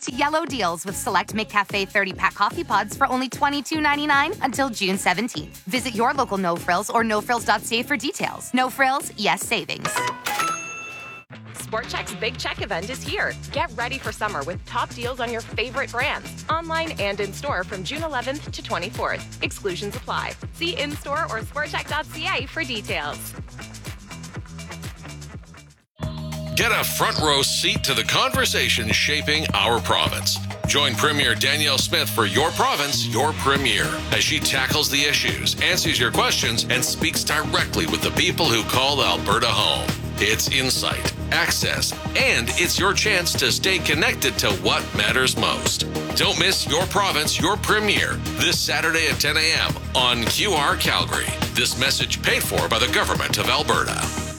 to yellow deals with select McCafe 30-pack coffee pods for only $22.99 until June 17th. Visit your local No Frills or nofrills.ca for details. No Frills, yes savings. Sport Chek's Big Check event is here. Get ready for summer with top deals on your favorite brands, online and in-store from June 11th to 24th. Exclusions apply. See in-store or sportcheck.ca for details. Get a front row seat to the conversation shaping our province. Join Premier Danielle Smith for Your Province, Your Premier, as she tackles the issues, answers your questions, and speaks directly with the people who call Alberta home. It's insight, access, and it's your chance to stay connected to what matters most. Don't miss Your Province, Your Premier this Saturday at 10 a.m. on QR Calgary. This message paid for by the Government of Alberta.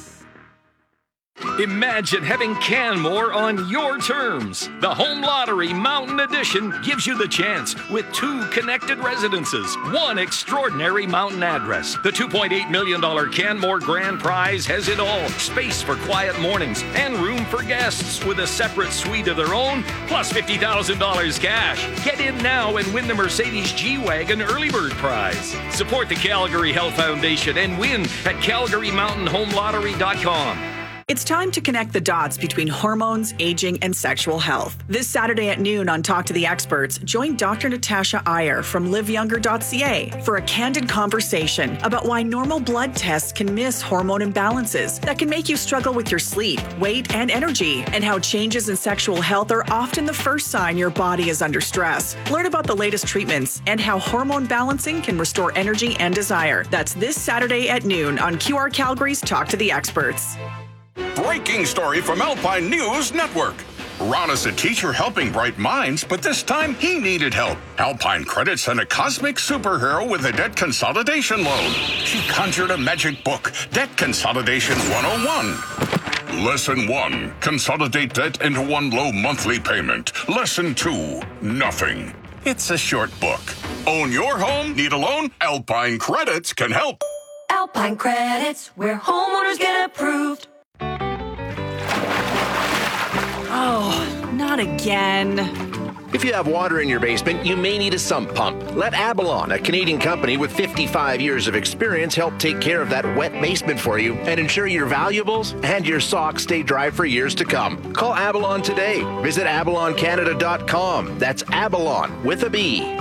Imagine having Canmore on your terms. The Home Lottery Mountain Edition gives you the chance with 2 connected residences, 1 extraordinary mountain address. The $2.8 million Canmore Grand Prize has it all. Space for quiet mornings and room for guests with a separate suite of their own, plus $50,000 cash. Get in now and win the Mercedes G-Wagon Early Bird Prize. Support the Calgary Health Foundation and win at CalgaryMountainHomeLottery.com. It's time to connect the dots between hormones, aging, and sexual health. This Saturday at noon on Talk to the Experts, join Dr. Natasha Iyer from liveyounger.ca for a candid conversation about why normal blood tests can miss hormone imbalances that can make you struggle with your sleep, weight, and energy, and how changes in sexual health are often the first sign your body is under stress. Learn about the latest treatments and how hormone balancing can restore energy and desire. That's this Saturday at noon on QR Calgary's Talk to the Experts. Breaking story from Alpine News Network. Ron is a teacher helping bright minds, but this time he needed help. Alpine Credit sent a cosmic superhero with a debt consolidation loan. She conjured a magic book, Debt Consolidation 101. Lesson 1, consolidate debt into one low monthly payment. Lesson 2, nothing. It's a short book. Own your home? Need a loan? Alpine Credits can help. Alpine Credits, where homeowners get approved. Oh, not again. If you have water in your basement, you may need a sump pump. Let Avalon, a Canadian company with 55 years of experience, help take care of that wet basement for you and ensure your valuables and your socks stay dry for years to come. Call Avalon today. Visit avaloncanada.com. That's Avalon with a B.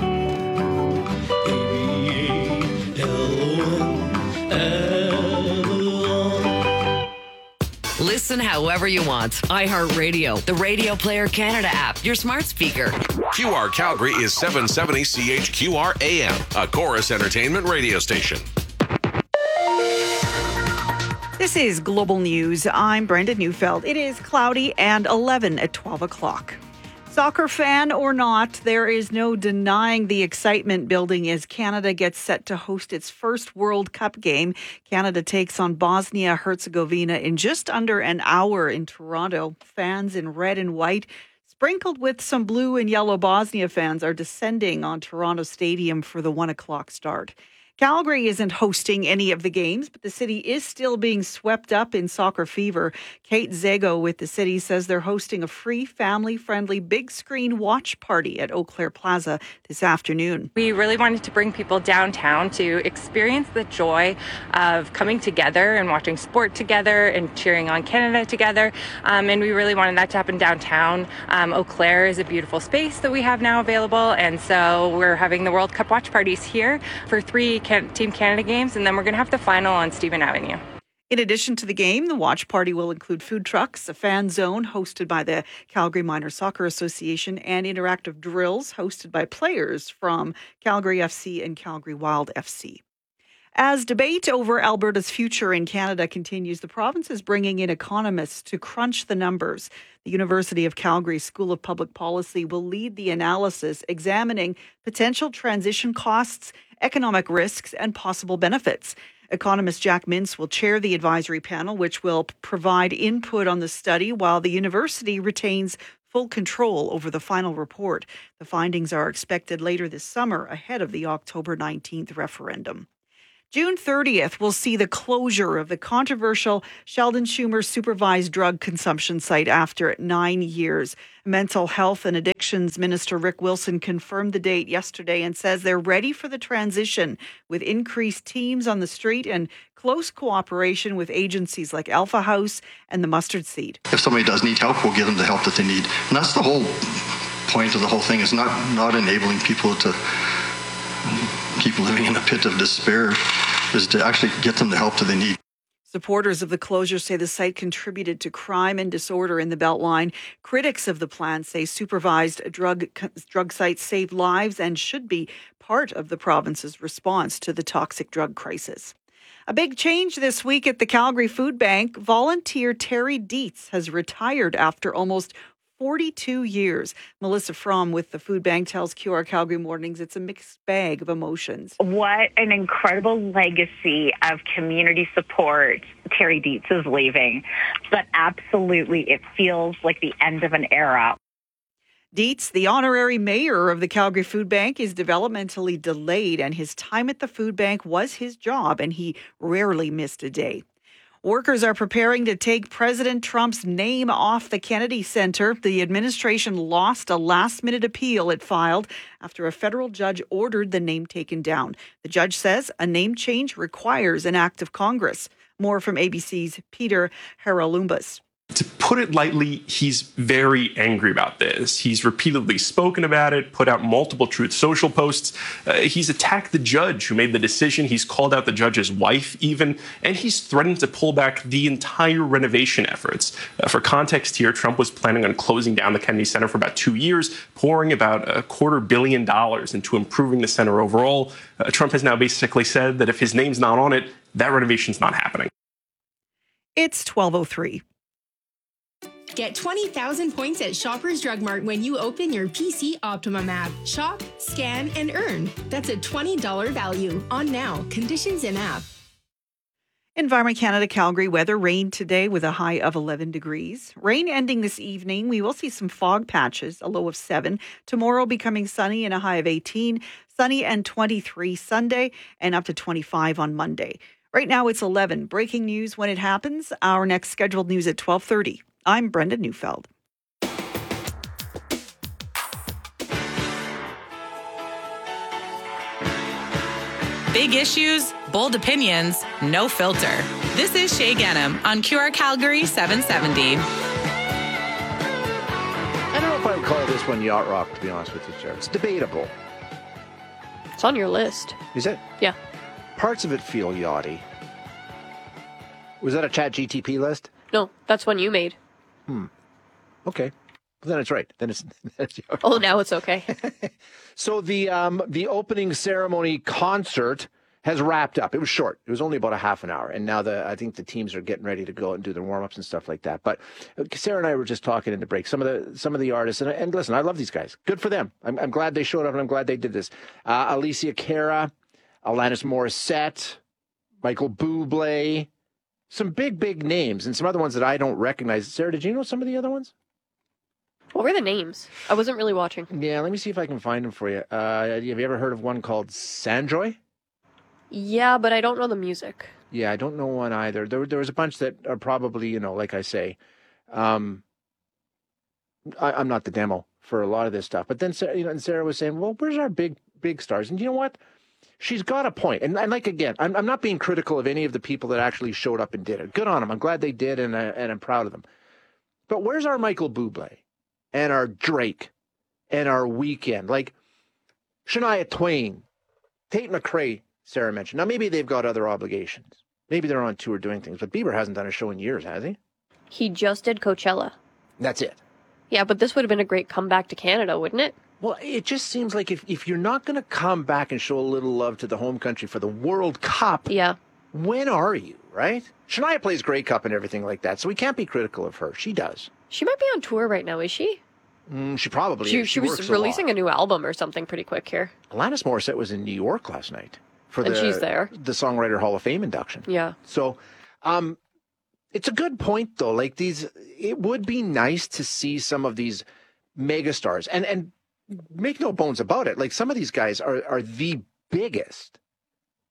Listen however you want. iHeartRadio, the Radio Player Canada app, your smart speaker. QR Calgary is 770 CHQR AM, a Chorus Entertainment radio station. This is Global News. I'm Brenda Neufeld. It is cloudy and 11 at 12 o'clock. Soccer fan or not, there is no denying the excitement building as Canada gets set to host its first World Cup game. Canada takes on Bosnia-Herzegovina in just under an hour in Toronto. Fans in red and white, sprinkled with some blue and yellow Bosnia fans, are descending on Toronto Stadium for the 1 o'clock start. Calgary isn't hosting any of the games, but the city is still being swept up in soccer fever. Kate Zago with the city says they're hosting a free, family-friendly, big-screen watch party at Eau Claire Plaza this afternoon. We really wanted to bring people downtown to experience the joy of coming together and watching sport together and cheering on Canada together. And we really wanted that to happen downtown. Eau Claire is a beautiful space that we have now available, and so we're having the World Cup watch parties here for 3 Team Canada games, and then we're going to have the final on Stephen Avenue. In addition to the game, the watch party will include food trucks, a fan zone hosted by the Calgary Minor Soccer Association, and interactive drills hosted by players from Calgary FC and Calgary Wild FC. As debate over Alberta's future in Canada continues, the province is bringing in economists to crunch the numbers. The University of Calgary School of Public Policy will lead the analysis, examining potential transition costs, economic risks, and possible benefits. Economist Jack Mintz will chair the advisory panel, which will provide input on the study while the university retains full control over the final report. The findings are expected later this summer ahead of the October 19th referendum. June 30th will see the closure of the controversial Sheldon Schumer supervised drug consumption site after 9 years. Mental Health and Addictions Minister Rick Wilson confirmed the date yesterday and says they're ready for the transition with increased teams on the street and close cooperation with agencies like Alpha House and the Mustard Seed. If somebody does need help, we'll give them the help that they need. And that's the whole point of the whole thing, is not enabling people to keep living in a pit of despair, is to actually get them the help that they need. Supporters of the closure say the site contributed to crime and disorder in the Beltline. Critics of the plan say supervised drug sites save lives and should be part of the province's response to the toxic drug crisis. A big change this week at the Calgary Food Bank. Volunteer Terry Dietz has retired after almost 42 years. Melissa Fromm with the Food Bank tells QR Calgary Mornings it's a mixed bag of emotions. What an incredible legacy of community support Terry Dietz is leaving. But absolutely, it feels like the end of an era. Dietz, the honorary mayor of the Calgary Food Bank, is developmentally delayed, and his time at the food bank was his job, and he rarely missed a day. Workers are preparing to take President Trump's name off the Kennedy Center. The administration lost a last-minute appeal it filed after a federal judge ordered the name taken down. The judge says a name change requires an act of Congress. More from ABC's Peter Haralumbas. To put it lightly, he's very angry about this. He's repeatedly spoken about it, put out multiple Truth Social posts. He's attacked the judge who made the decision. He's called out the judge's wife even, and he's threatened to pull back the entire renovation efforts. For context here, Trump was planning on closing down the Kennedy Center for about 2 years, pouring about $250 million into improving the center overall. Trump has now basically said that if his name's not on it, that renovation's not happening. It's 12:03. Get 20,000 points at Shoppers Drug Mart when you open your PC Optimum app. Shop, scan, and earn. That's a $20 value. On now. Conditions in app. Environment Canada Calgary weather. Rain today with a high of 11 degrees. Rain ending this evening. We will see some fog patches, a low of 7. Tomorrow becoming sunny and a high of 18. Sunny and 23 Sunday and up to 25 on Monday. Right now it's 11. Breaking news when it happens. Our next scheduled news at 12:30. I'm Brenda Neufeld. Big issues, bold opinions, no filter. This is Shay Ganem on QR Calgary 770. I don't know if I would call this one yacht rock, to be honest with you, Sarah. It's debatable. It's on your list. Is it? Yeah. Parts of it feel yachty. Was that a ChatGTP list? No, that's one you made. Okay. Well, then it's right. Then it's oh, now it's okay. So the opening ceremony concert has wrapped up. It was short. It was only about a half an hour. And now I think the teams are getting ready to go out and do their warm-ups and stuff like that. But Sarah and I were just talking in the break. Some of the artists, and listen, I love these guys. Good for them. I'm glad they showed up, and I'm glad they did this. Alicia Cara, Alanis Morissette, Michael Bublé, some big names, and some other ones that I don't recognize. Sarah, did you know some of the other ones? What were the names? I wasn't really watching. Yeah, let me see if I can find them for you. Have you ever heard of one called Sanjoy? Yeah, but I don't know the music. Yeah, I don't know one either. There was a bunch that are probably, like I say, I'm not the demo for a lot of this stuff. But then, and Sarah was saying, well, where's our big stars? And you know what? She's got a point. And like, again, I'm not being critical of any of the people that actually showed up and did it. Good on them. I'm glad they did, and I'm proud of them. But where's our Michael Bublé and our Drake and our Weeknd? Like Shania Twain, Tate McRae, Sarah mentioned. Now, maybe they've got other obligations. Maybe they're on tour doing things. But Bieber hasn't done a show in years, has he? He just did Coachella. That's it. Yeah, but this would have been a great comeback to Canada, wouldn't it? Well, it just seems like if you're not going to come back and show a little love to the home country for the World Cup, yeah, when are you, right? Shania plays Grey Cup and everything like that, so we can't be critical of her. She does. She might be on tour right now, is she? She probably is. She was releasing a new album or something pretty quick here. Alanis Morissette was in New York last night for she's there. The Songwriter Hall of Fame induction. Yeah. So, it's a good point though. Like it would be nice to see some of these megastars and make no bones about it. Like some of these guys are the biggest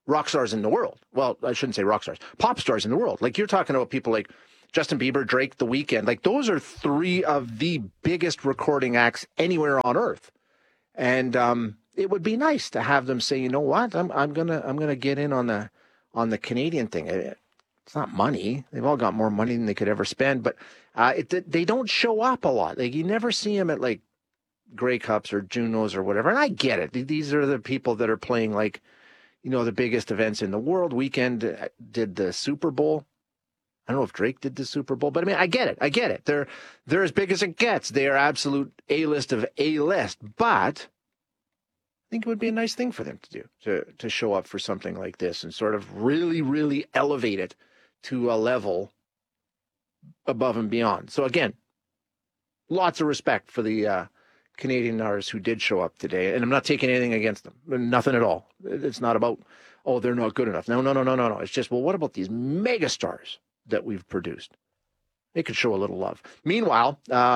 rock stars in the world. Well, I shouldn't say rock stars, pop stars in the world. Like you're talking about people like Justin Bieber, Drake, The Weeknd. Like those are three of the biggest recording acts anywhere on earth. And it would be nice to have them say, you know what, I'm gonna get in on the Canadian thing. It's not money. They've all got more money than they could ever spend, but they don't show up a lot. Like you never see them at like Grey Cups or Junos or whatever. And I get it. These are the people that are playing like, you know, the biggest events in the world. Weeknd did the Super Bowl. I don't know if Drake did the Super Bowl, but I mean, I get it. They're as big as it gets. They are absolute A-list of A-list, but I think it would be a nice thing for them to do, to show up for something like this and sort of really, really elevate it to a level above and beyond. So again, lots of respect for the Canadian artists who did show up today, and I'm not taking anything against them. Nothing at all. It's not about, oh, they're not good enough. No. It's just, well, what about these mega stars that we've produced? They could show a little love. Meanwhile,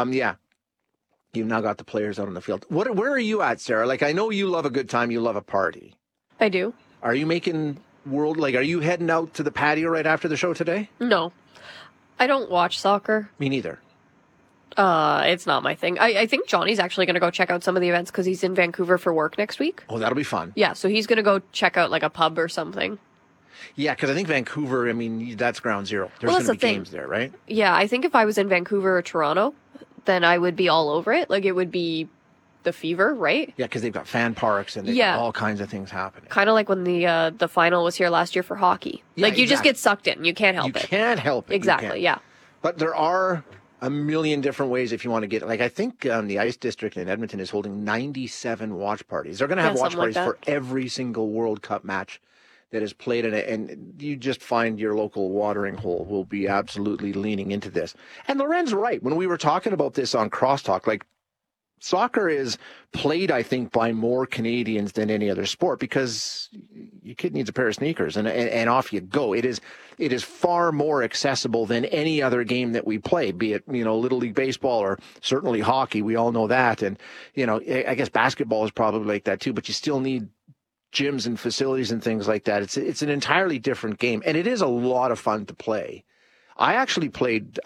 you've now got the players out on the field. Where are you at, Sarah? Like, I know you love a good time. You love a party. I do. Are you making are you heading out to the patio right after the show today? No. I don't watch soccer. Me neither. It's not my thing. I think Johnny's actually going to go check out some of the events because he's in Vancouver for work next week. Oh, that'll be fun. Yeah, so he's going to go check out like a pub or something. Yeah, because I think Vancouver, I mean, that's ground zero. There's going to be games there, right? Yeah, I think if I was in Vancouver or Toronto, then I would be all over it. Like, it would be the fever, right? Yeah, because they've got fan parks and they've got all kinds of things happening. Kind of like when the final was here last year for hockey. Yeah, like, you just get sucked in. You can't help it. You can't help it. Exactly, yeah. But there are a million different ways if you want to get it. Like, I think the Ice District in Edmonton is holding 97 watch parties. They're going to have watch parties for every single World Cup match that is played in it, and you just find your local watering hole will be absolutely leaning into this. And Loren's right. When we were talking about this on Crosstalk, like, soccer is played, I think, by more Canadians than any other sport because your kid needs a pair of sneakers and off you go. It is far more accessible than any other game that we play, be it, you know, Little League Baseball or certainly hockey. We all know that. And, you know, I guess basketball is probably like that too, but you still need gyms and facilities and things like that. It's an entirely different game, and it is a lot of fun to play. I actually played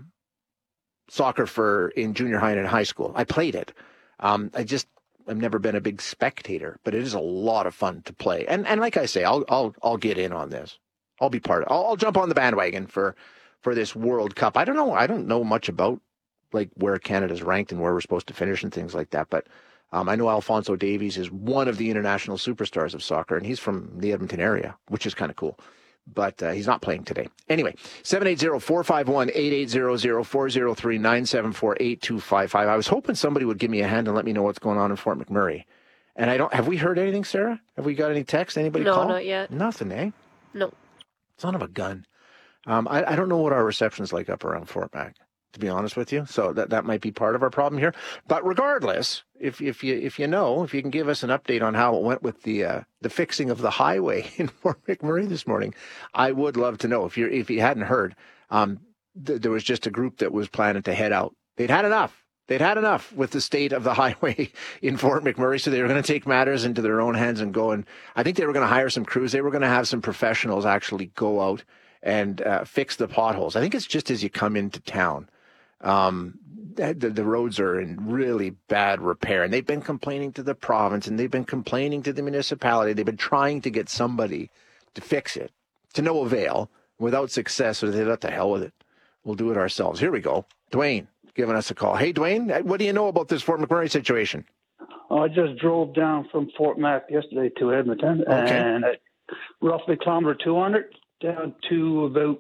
soccer in junior high and in high school. I played it. I've never been a big spectator, but it is a lot of fun to play. And like I say, I'll get in on this. I'll be part of it. I'll jump on the bandwagon for this World Cup. I don't know. I don't know much about like where Canada's ranked and where we're supposed to finish and things like that, but I know Alphonso Davies is one of the international superstars of soccer, and he's from the Edmonton area, which is kind of cool. But he's not playing today. Anyway, 780-451-8800, 403-974-8255. I was hoping somebody would give me a hand and let me know what's going on in Fort McMurray. And have we heard anything, Sarah? Have we got any text? Anybody call? No, not yet. Nothing, eh? No. Son of a gun. I don't know what our reception's like up around Fort Mac, to be honest with you. So that might be part of our problem here. But regardless, if you can give us an update on how it went with the fixing of the highway in Fort McMurray this morning, I would love to know. If you hadn't heard, there was just a group that was planning to head out. They'd had enough. They'd had enough with the state of the highway in Fort McMurray, so they were going to take matters into their own hands and go. And I think they were going to hire some crews. They were going to have some professionals actually go out and fix the potholes. I think it's just as you come into town. The roads are in really bad repair, and they've been complaining to the province, and they've been complaining to the municipality. They've been trying to get somebody to fix it, to no avail, without success. So they let the hell with it. We'll do it ourselves. Here we go. Dwayne giving us a call. Hey, Dwayne, what do you know about this Fort McMurray situation? Oh, I just drove down from Fort Mac yesterday to Edmonton, and I roughly kilometer 200 down to about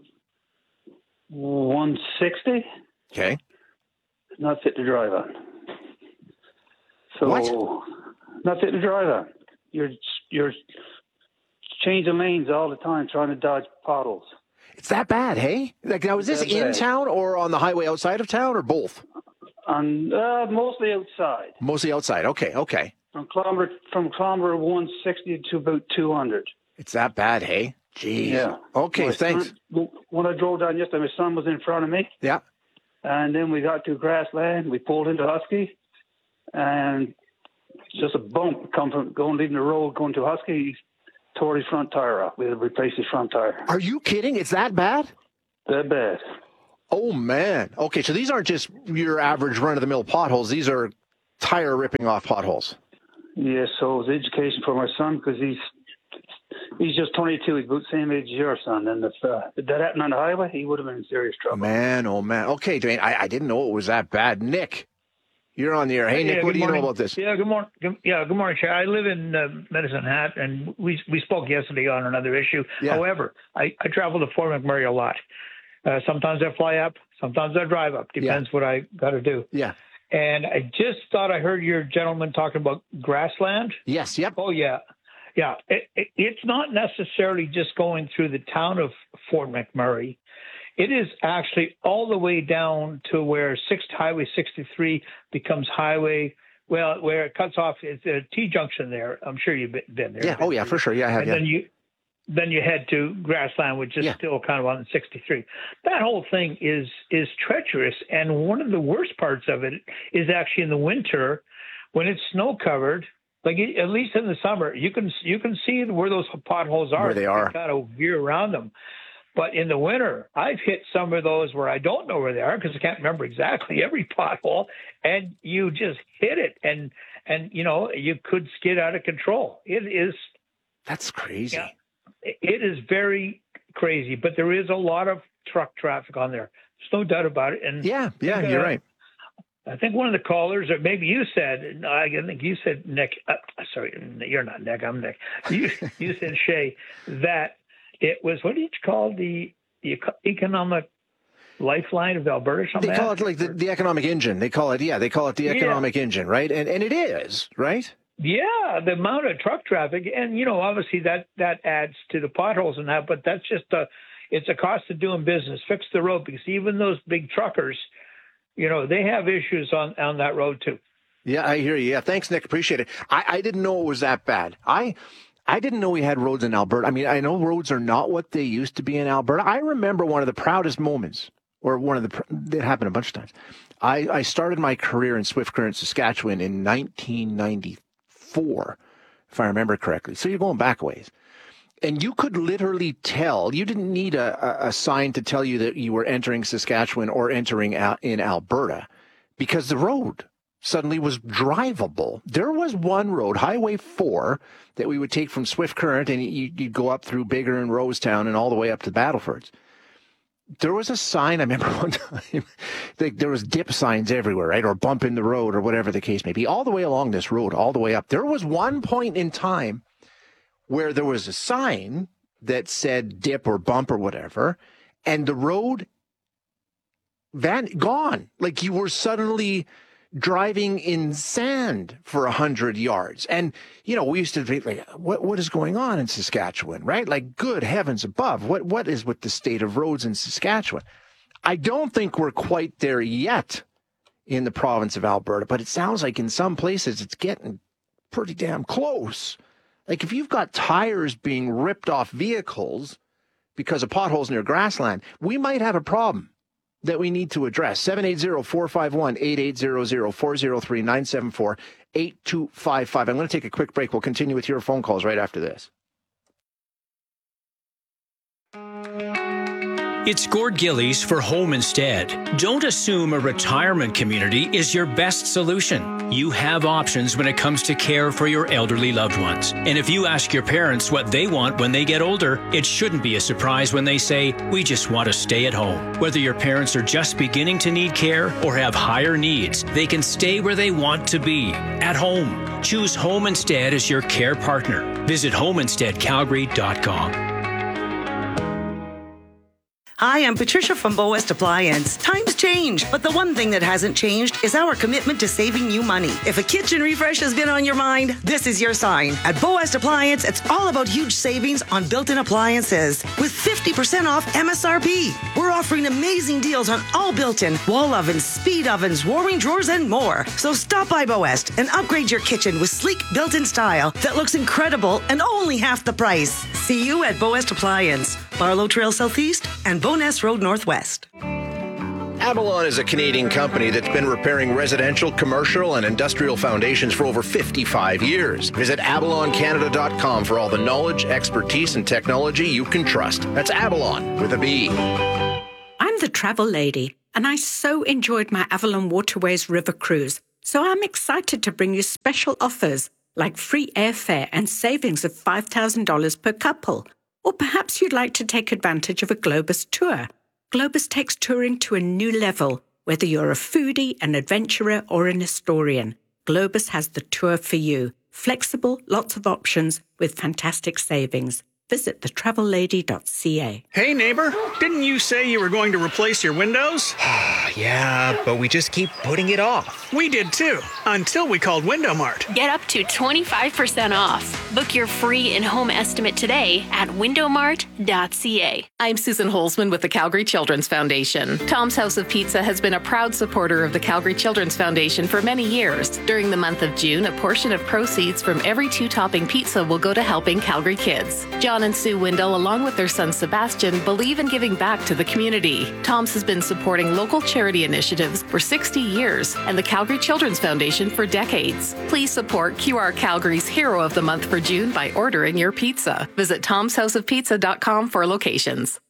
160. Okay. Not fit to drive on. So, what? Not fit to drive on. You're changing lanes all the time, trying to dodge potholes. It's that bad, hey? Like, now, is this in town or on the highway outside of town, or both? Mostly outside. Mostly outside. Okay. From kilometer 160 to about 200. It's that bad, hey? Jeez. Yeah. Okay, thanks. When I drove down yesterday, my son was in front of me. Yeah. And then we got to grassland. We pulled into Husky, and it's just a bump leaving the road, going to Husky. He tore his front tire off. We had to replace his front tire. Are you kidding? It's that bad? That bad. Oh, man. Okay, so these aren't just your average run-of-the-mill potholes. These are tire ripping off potholes. Yeah, so it was education for my son because he's just 22. He's about the same age as your son. And if that happened on the highway, he would have been in serious trouble. Man, oh, man. Okay, Dwayne, I didn't know it was that bad. Nick, you're on the air. Hey, Nick, what do you know about this? Yeah, good morning. Good morning, Chair. I live in Medicine Hat, and we spoke yesterday on another issue. Yeah. However, I travel to Fort McMurray a lot. Sometimes I fly up. Sometimes I drive up. Depends what I got to do. Yeah. And I just thought I heard your gentleman talking about grassland. Yes, yep. Oh, yeah. Yeah. It's not necessarily just going through the town of Fort McMurray. It is actually all the way down to where Highway 63 becomes highway, well, where it cuts off. It's a T-junction there. I'm sure you've been there. Yeah, oh, yeah, for sure. Yeah, I have, and then you head to grassland, which is still kind of on 63. That whole thing is treacherous, and one of the worst parts of it is actually in the winter when it's snow covered. Like at least in the summer, you can see where those potholes are. Where they are. You kind of veer around them. But in the winter, I've hit some of those where I don't know where they are because I can't remember exactly every pothole, and you just hit it, and you could skid out of control. It is. That's crazy. Yeah, it is very crazy, but there is a lot of truck traffic on there. There's no doubt about it. And yeah, you're right. I think one of the callers, or maybe you said, I think you said, Nick, sorry, you're not Nick, I'm Nick. You said, Shay, that it was, what did you call the economic lifeline of Alberta? They call it like the economic engine. They call it the economic engine, right? And it is, right? Yeah, the amount of truck traffic, and obviously that adds to the potholes and that, but that's just it's a cost of doing business. Fix the road, because even those big truckers, they have issues on that road too. Yeah, I hear you. Yeah, thanks, Nick. Appreciate it. I didn't know it was that bad. I didn't know we had roads in Alberta. I mean, I know roads are not what they used to be in Alberta. I remember one of the proudest moments, or that happened a bunch of times. I started my career in Swift Current, Saskatchewan in 1994, if I remember correctly. So you're going back a ways. And you could literally tell, you didn't need a sign to tell you that you were entering Saskatchewan or entering in Alberta, because the road suddenly was drivable. There was one road, Highway 4, that we would take from Swift Current, and you'd go up through Bigger and Rosetown and all the way up to Battlefords. There was a sign, I remember one time, there was dip signs everywhere, right? Or bump in the road, or whatever the case may be, all the way along this road, all the way up. There was one point in time where there was a sign that said dip or bump or whatever, and the road gone. Like you were suddenly driving in sand for 100 yards. And, we used to be like, what is going on in Saskatchewan, right? Like, good heavens above, what is with the state of roads in Saskatchewan? I don't think we're quite there yet in the province of Alberta, but it sounds like in some places it's getting pretty damn close. Like if you've got tires being ripped off vehicles because of potholes near grassland, we might have a problem that we need to address. 780-451-8800, 403-974-8255. I'm going to take a quick break. We'll continue with your phone calls right after this. It's Gord Gillies for Home Instead. Don't assume a retirement community is your best solution. You have options when it comes to care for your elderly loved ones. And if you ask your parents what they want when they get older, it shouldn't be a surprise when they say, we just want to stay at home. Whether your parents are just beginning to need care or have higher needs, they can stay where they want to be, at home. Choose Home Instead as your care partner. Visit homeinsteadcalgary.com. Hi, I'm Patricia from Bow West Appliance. Times change, but the one thing that hasn't changed is our commitment to saving you money. If a kitchen refresh has been on your mind, this is your sign. At Bow West Appliance, it's all about huge savings on built-in appliances with 50% off MSRP. We're offering amazing deals on all built-in wall ovens, speed ovens, warming drawers, and more. So stop by Bow West and upgrade your kitchen with sleek built-in style that looks incredible and only half the price. See you at Bow West Appliance, Barlow Trail Southeast and Bowness Road Northwest. Avalon is a Canadian company that's been repairing residential, commercial, and industrial foundations for over 55 years. Visit avaloncanada.com for all the knowledge, expertise, and technology you can trust. That's Avalon with a B. I'm the travel lady, and I so enjoyed my Avalon Waterways River Cruise. So I'm excited to bring you special offers like free airfare and savings of $5,000 per couple. Or perhaps you'd like to take advantage of a Globus tour. Globus takes touring to a new level, whether you're a foodie, an adventurer, or an historian. Globus has the tour for you. Flexible, lots of options with fantastic savings. Visit thetravellady.ca. Hey, neighbor, didn't you say you were going to replace your windows? Yeah, but we just keep putting it off. We did too, until we called Window Mart. Get up to 25% off. Book your free in-home estimate today at windowmart.ca. I'm Susan Holzman with the Calgary Children's Foundation. Tom's House of Pizza has been a proud supporter of the Calgary Children's Foundation for many years. During the month of June, a portion of proceeds from every 2-topping pizza will go to helping Calgary kids. John and Sue Windle, along with their son Sebastian, believe in giving back to the community. Tom's has been supporting local charity initiatives for 60 years and the Calgary Children's Foundation for decades. Please support QR Calgary's Hero of the Month for June by ordering your pizza. Visit tomshouseofpizza.com for locations.